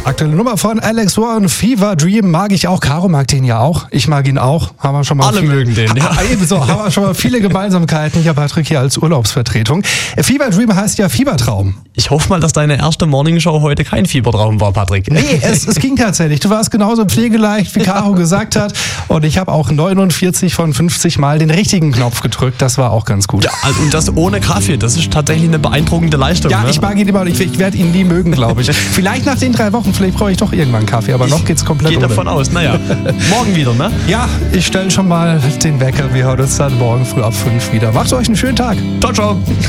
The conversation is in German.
Aktuelle Nummer von Alex Warren, Fever Dream, mag ich auch. Caro mag den ja auch. Ich mag ihn auch. Haben wir schon mal Alle mögen den, ja. Ebenso, haben wir schon mal viele Gemeinsamkeiten. Hier Patrick hier als Urlaubsvertretung. Fever Dream heißt ja Fiebertraum. Ich hoffe mal, dass deine erste Morningshow heute kein Fiebertraum war, Patrick. Nee, es ging tatsächlich. Du warst genauso pflegeleicht, wie Caro gesagt hat. Und ich habe auch 49 von 50 Mal den richtigen Knopf gedrückt. Das war auch ganz gut. Ja, und das ohne Kaffee. Das ist tatsächlich eine beeindruckende Leistung. Ja, ne? ich mag ihn immer und ich werde ihn nie mögen, glaube ich. Vielleicht nach den 3 Wochen, vielleicht brauche ich doch irgendwann einen Kaffee, aber noch geht's komplett ohne. Geht davon aus, naja. Morgen wieder, ne? Ja, ich stelle schon mal den Wecker. Wir hören uns dann morgen früh ab 5 wieder. Macht euch einen schönen Tag. Ciao, ciao.